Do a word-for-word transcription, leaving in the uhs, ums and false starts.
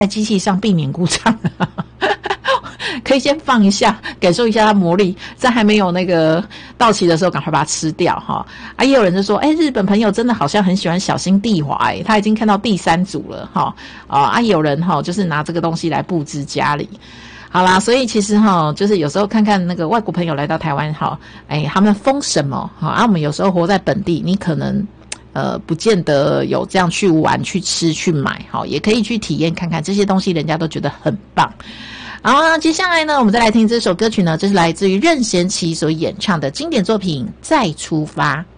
在机器上避免故障。可以先放一下，感受一下它魔力，在还没有那个到期的时候，赶快把它吃掉哈。啊，也有人就说，哎、欸，日本朋友真的好像很喜欢小心地滑、欸，他已经看到第三组了哈。啊，有人哈就是拿这个东西来布置家里。好啦，所以其实哈，就是有时候看看那个外国朋友来到台湾哈，哎，他们疯什么哈？啊，我们有时候活在本地，你可能呃不见得有这样去玩、去吃、去买，哈，也可以去体验看看这些东西，人家都觉得很棒。好，那接下来呢，我们再来听这首歌曲呢，这是来自于任贤齐所演唱的经典作品《再出发》。